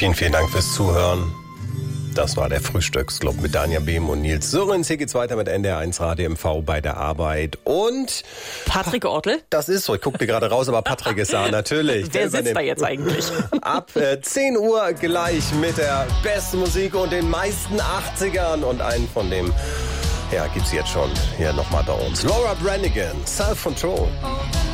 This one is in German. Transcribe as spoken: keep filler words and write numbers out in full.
Vielen, vielen Dank fürs Zuhören. Das war der Frühstücksclub mit Daniel Behm und Nils Sörens. Hier geht's weiter mit N D R eins Radio M V bei der Arbeit. Und Patrick Ortel? Das ist so. Ich guckte gerade raus, aber Patrick ist da, natürlich. Wer sitzt da jetzt eigentlich? Ab äh, zehn Uhr gleich mit der besten Musik und den meisten achtzigern. Und einen von dem, ja, gibt's jetzt schon hier nochmal bei uns. Laura Branigan, Self-Control.